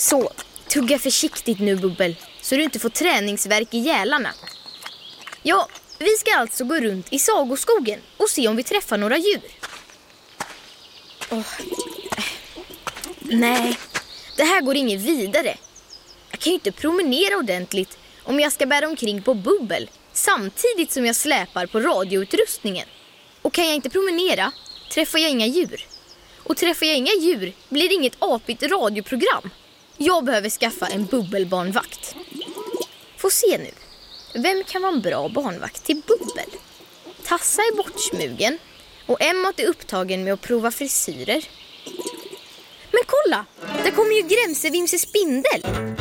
Så, tugga försiktigt nu, Bubbel, så du inte får träningsvärk i gälarna. Ja, vi ska alltså gå runt i sagoskogen och se om vi träffar några djur. Nej, det här går inget vidare. Jag kan ju inte promenera ordentligt om jag ska bära omkring på Bubbel samtidigt som jag släpar på radioutrustningen. Och kan jag inte promenera träffar jag inga djur. Och träffar jag inga djur blir det inget apigt radioprogram. Jag behöver skaffa en bubbelbarnvakt. Få se nu. Vem kan vara en bra barnvakt till Bubbel? Tassa är bortsmugen och Emmat är upptagen med att prova frisyrer. Men kolla, där kommer ju Grämsevimse spindel.